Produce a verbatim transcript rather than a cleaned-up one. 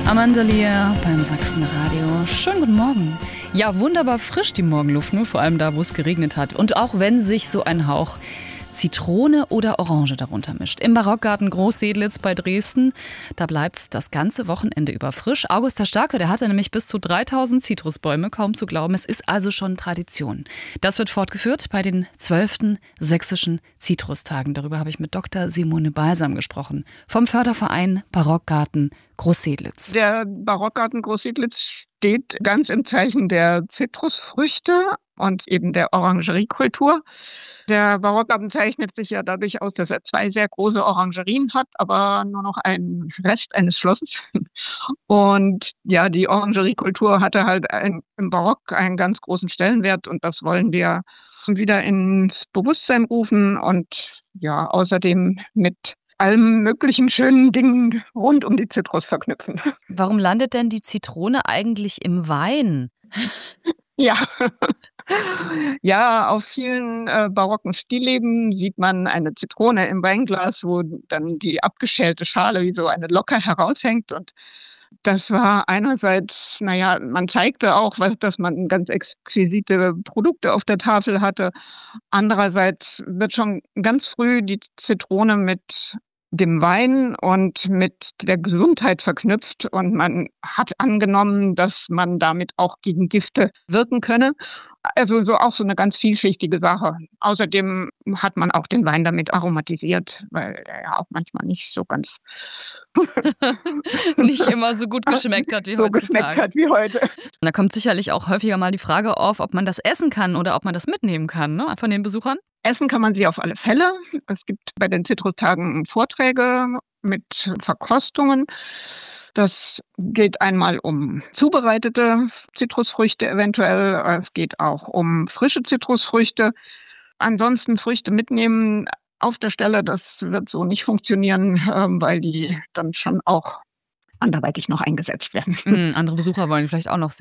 Amanda Lear beim Sachsenradio. Schönen guten Morgen. Ja, wunderbar frisch die Morgenluft, nur vor allem da, wo es geregnet hat. Und auch wenn sich so ein Hauch Zitrone oder Orange darunter mischt. Im Barockgarten Großsedlitz bei Dresden, da bleibt es das ganze Wochenende über frisch. August der Starke, der hatte nämlich bis zu dreitausend Zitrusbäume, kaum zu glauben. Es ist also schon Tradition. Das wird fortgeführt bei den zwölften sächsischen Zitrustagen. Darüber habe ich mit Doktor Simone Balsam gesprochen, vom Förderverein Barockgarten Großsedlitz. Der Barockgarten Großsedlitz steht ganz im Zeichen der Zitrusfrüchte und eben der Orangeriekultur. Der Barockgarten zeichnet sich ja dadurch aus, dass er zwei sehr große Orangerien hat, aber nur noch einen Rest eines Schlosses. Und ja, die Orangeriekultur hatte halt ein, im Barock einen ganz großen Stellenwert und das wollen wir wieder ins Bewusstsein rufen und ja, außerdem mit allen möglichen schönen Dingen rund um die Zitrus verknüpfen. Warum landet denn die Zitrone eigentlich im Wein? Ja, ja, auf vielen äh, barocken Stillleben sieht man eine Zitrone im Weinglas, wo dann die abgeschälte Schale wie so eine Locke heraushängt. Und das war einerseits, naja, man zeigte auch, was, dass man ganz exquisite Produkte auf der Tafel hatte. Andererseits wird schon ganz früh die Zitrone mit dem Wein und mit der Gesundheit verknüpft und man hat angenommen, dass man damit auch gegen Gifte wirken könne. Also so auch so eine ganz vielschichtige Sache. Außerdem hat man auch den Wein damit aromatisiert, weil er ja auch manchmal nicht so ganz nicht immer so gut geschmeckt hat wie so heutzutage. geschmeckt hat wie heute. Und da kommt sicherlich auch häufiger mal die Frage auf, ob man das essen kann oder ob man das mitnehmen kann, ne, von den Besuchern. Essen kann man sie auf alle Fälle. Es gibt bei den Zitrustagen Vorträge mit Verkostungen. Das geht einmal um zubereitete Zitrusfrüchte eventuell. Es geht auch um frische Zitrusfrüchte. Ansonsten Früchte mitnehmen auf der Stelle, das wird so nicht funktionieren, weil die dann schon auch anderweitig noch eingesetzt werden. Mhm, andere Besucher wollen vielleicht auch noch